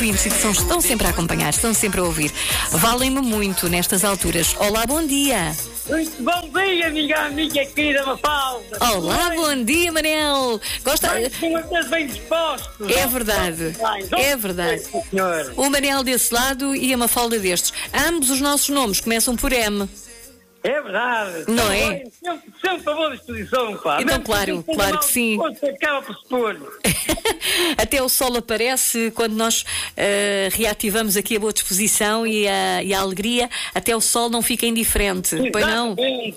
ouvintes e que estão sempre a acompanhar, estão sempre a ouvir. Valem-me muito nestas alturas. Olá, bom dia. Muito bom dia, minha querida Mafalda. Olá, bom dia, Manel. Gosta? Estás bem dispostos. É verdade, é verdade. O Manel desse lado e a Mafalda destes. Ambos os nossos nomes começam por M. É verdade. Não é? Sempre a boa disposição, pá. Então, claro que sim. Acaba por se pôr. Até o sol aparece quando nós reativamos aqui a boa disposição e a alegria. Até o sol não fica indiferente. Pois não?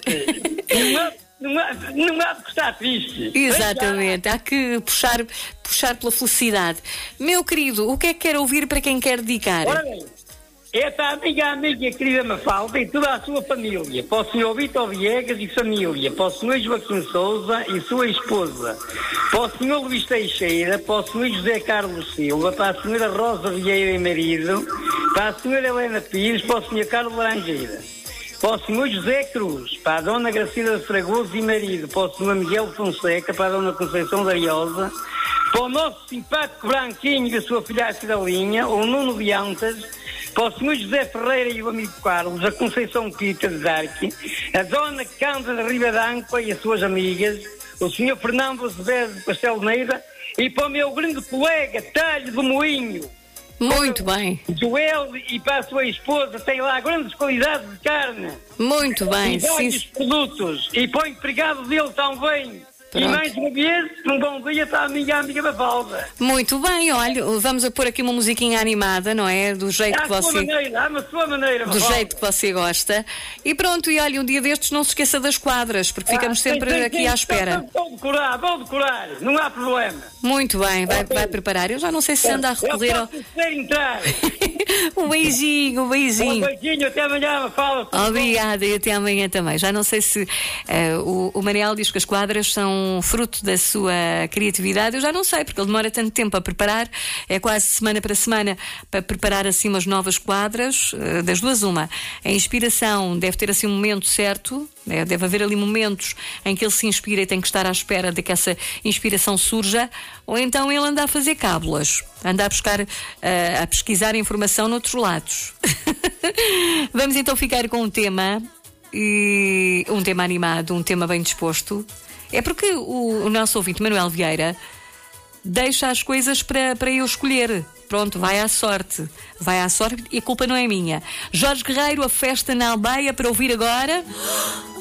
Não há de estar triste. Exatamente, há que puxar pela felicidade. Meu querido, o que é que quer ouvir para quem quer dedicar? Ora bem, é para a amiga querida Mafalda e toda a sua família, para o Sr. Vitor Viegas e família, para o Sr. Joaquim Souza e sua esposa, para o Sr. Luís Teixeira, para o Sr. José Carlos Silva, para a Sra. Rosa Vieira e marido, para a Sra. Helena Pires, para o Sr. Carlos Laranjeira, para o Sr. José Cruz, para a Dona Gracila Fragoso e marido, para o Sr. Miguel Fonseca, para a Dona Conceição da Ariosa, para o nosso simpático Branquinho e a sua filha Cidalinha, o Nuno de Antas, para o Sr. José Ferreira e o amigo Carlos, a Conceição Quita de Darque, a Dona Cândida Ribadanco e as suas amigas, o Sr. Fernando Azevedo de Castelo Neira e para o meu grande colega Talho do Moinho. Muito bem. Joel e para a sua esposa tem lá grandes qualidades de carne. Muito bem. E vários produtos. E para o empregado dele também. Pronto. E mais uma vez, um bom dia para a minha amiga Mafalda. Muito bem, olha, vamos a pôr aqui uma musiquinha animada, não é? Do jeito que você... À sua maneira, do jeito que você gosta. E pronto, e olha, um dia destes não se esqueça das quadras, porque ficamos sempre aqui à espera. Vou decorar, não há problema. Muito bem, vai preparar. Eu já não sei se anda a recorrer ao... entrar. Um beijinho. Um beijinho, até amanhã, Mafalda. Obrigada, e até amanhã também. Já não sei se o Manel diz que as quadras são fruto da sua criatividade. Eu já não sei, porque ele demora tanto tempo a preparar. É quase semana para semana para preparar assim umas novas quadras. Das duas, uma. A inspiração deve ter assim um momento certo. Deve haver ali momentos em que ele se inspira e tem que estar à espera de que essa inspiração surja, ou então ele anda a fazer cábulas, anda a buscar, a pesquisar informação noutros lados. Vamos então ficar com um tema animado, um tema bem disposto. É porque o nosso ouvinte Manuel Vieira deixa as coisas para eu escolher. Pronto, vai à sorte e a culpa não é minha. Jorge Guerreiro, A Festa na Aldeia, para ouvir agora.